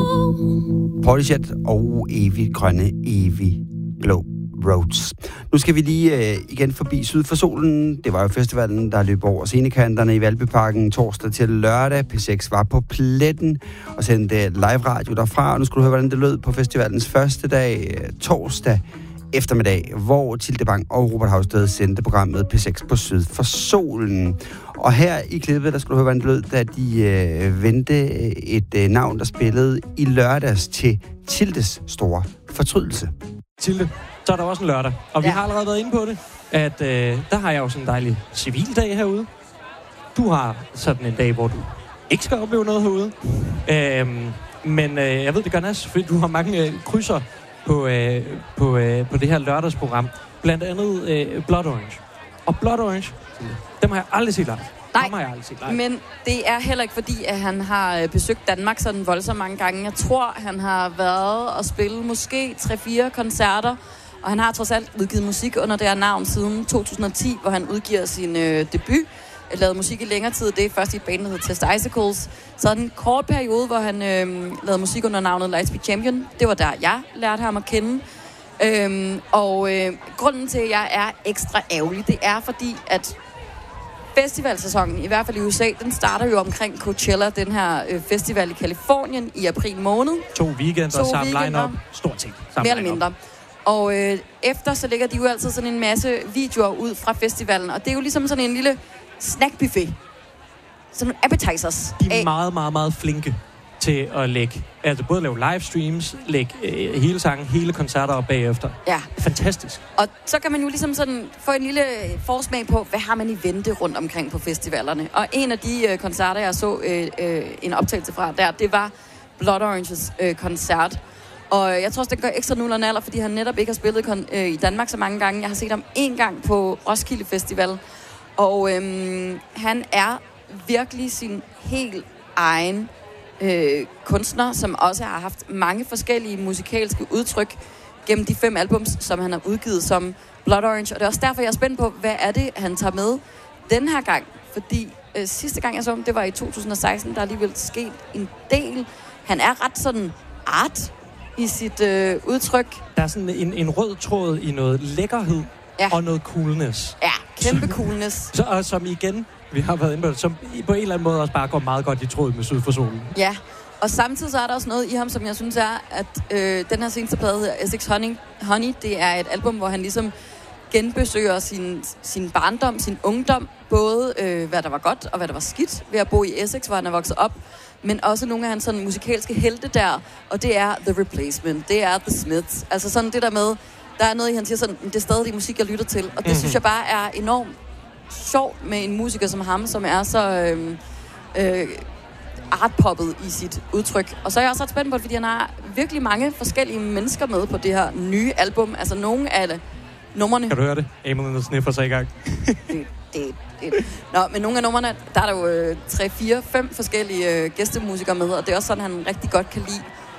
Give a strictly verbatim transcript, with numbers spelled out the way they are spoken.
Portishead og evig grønne, evig blå roads. Nu skal vi lige øh, igen forbi Syd for Solen. Det var jo festivalen, der løb over scenekanterne i Valbyparken torsdag til lørdag. P seks var på pletten og sendte live radio derfra. Og nu skal du høre, hvordan det lød på festivalens første dag, torsdag eftermiddag, hvor Tilde Bang og Robert Havsted sendte programmet P seks på Syd for Solen. Og her i klippet, der skulle du høre, hvordan det lød, da de øh, vendte et øh, navn, der spillede i lørdags til Tildes store fortrydelse. Tilde, så er der også en lørdag, og vi Ja. har allerede været inde på det, at øh, der har jeg jo sådan en dejlig civildag herude. Du har sådan en dag, hvor du ikke skal opleve noget herude. Øhm, men øh, jeg ved, det gør Nas, fordi du har mange øh, krydser på, øh, på, øh, på det her lørdagsprogram. Blandt andet øh, Blood Orange. Og Blood Orange, dem har jeg aldrig set live. Nej, Dem har jeg aldrig set live. men det er heller ikke fordi, at han har besøgt Danmark sådan voldsomt mange gange. Jeg tror, han har været og spillet måske tre fire koncerter, og han har trods alt udgivet musik under det her navn siden to tusind og ti, hvor han udgiver sin øh, debut. Jeg lavede musik i længere tid, det er først i et band, der hedder Test Icicles. Så en kort periode, hvor han øh, lavede musik under navnet Lightspeed Champion. Det var der, jeg lærte ham at kende. Øhm, og øh, grunden til, at jeg er ekstra ærgerlig, det er fordi, at festivalsæsonen, i hvert fald i U S A, den starter jo omkring Coachella, den her øh, festival i Kalifornien i april måned. To weekender, To samme weekender. line-up. Stort set. Samme Mere eller line-up. mindre. Og øh, efter så lægger de jo altid sådan en masse videoer ud fra festivalen, og det er jo ligesom sådan en lille snackbuffet. Sådan nogle appetizers. De er af- meget, meget, meget flinke til at lægge, altså både lave livestreams, lægge øh, hele sangen, hele koncerter op bagefter. Ja. Fantastisk. Og så kan man jo ligesom sådan få en lille forsmag på, hvad har man i vente rundt omkring på festivalerne. Og en af de øh, koncerter, jeg så øh, øh, en optagelse fra der, det var Blood Oranges øh, koncert. Og jeg tror også, det gør ekstra nu eller alder, fordi han netop ikke har spillet kon- øh, i Danmark så mange gange. Jeg har set ham én gang på Roskilde Festival. Og øh, han er virkelig sin helt egen øh, kunstner, som også har haft mange forskellige musikalske udtryk gennem de fem albums, som han har udgivet som Blood Orange. Og det er også derfor, jeg er spændt på, hvad er det, han tager med den her gang. Fordi øh, sidste gang, jeg så ham, det var i to tusind og seksten, der er alligevel sket en del. Han er ret sådan art i sit øh, udtryk. Der er sådan en, en rød tråd i noget lækkerhed Ja. og noget coolness. Ja, kæmpe coolness. Så, og som igen, vi har været inde på det, som på en eller anden måde også bare går meget godt i tråd med Syd for Solen. Ja, og samtidig så er der også noget i ham, som jeg synes er, at øh, den her seneste plade hedder Essex Honey. Honey. Det er et album, hvor han ligesom genbesøger sin, sin barndom, sin ungdom. Både øh, hvad der var godt og hvad der var skidt ved at bo i Essex, hvor han er vokset op. Men også nogle af hans sådan musikalske helte der. Og det er The Replacement, det er The Smiths. Altså sådan det der med, der er noget i, han siger sådan, det er stadig det musik, jeg lytter til. Og det mm-hmm. synes jeg bare er enormt sjovt med en musiker som ham, som er så øh, øh, artpoppet i sit udtryk. Og så er jeg også ret spændt på det, fordi han har virkelig mange forskellige mennesker med på det her nye album. Altså nogle af det, numrene. Kan du høre det? Emil sniffer sig i gang. det, det, det. Nå, men nogle af numrene, der er der jo øh, tre, fire, fem forskellige øh, gæstemusikere med, og det er også sådan, han rigtig godt kan lide